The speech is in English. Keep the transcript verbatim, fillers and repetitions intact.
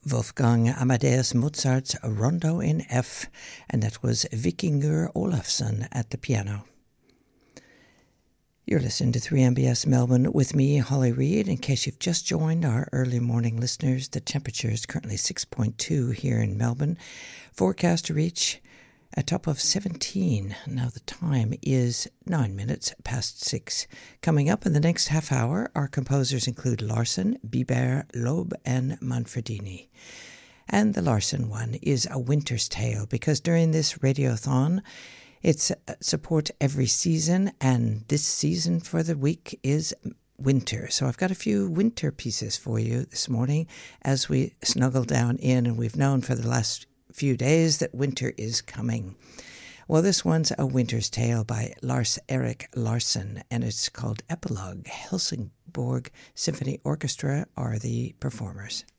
Wolfgang Amadeus Mozart's Rondo in F, and that was Vikingur Olafsson at the piano. You're listening to three M B S Melbourne with me, Holly Reid. In case you've just joined our early morning listeners, the temperature is currently six point two here in Melbourne. Forecast to reach a top of seventeen. Now the time is nine minutes past six. Coming up in the next half hour, our composers include Larsen, Biber, Loeb, and Manfredini. And the Larsen one is A Winter's Tale, because during this radiothon, it's support every season, and this season for the week is winter. So I've got a few winter pieces for you this morning as we snuggle down in, and we've known for the last few days that winter is coming. Well, this one's A Winter's Tale by Lars Erik Larsen, and it's called Epilogue. Helsingborg Symphony Orchestra are the performers.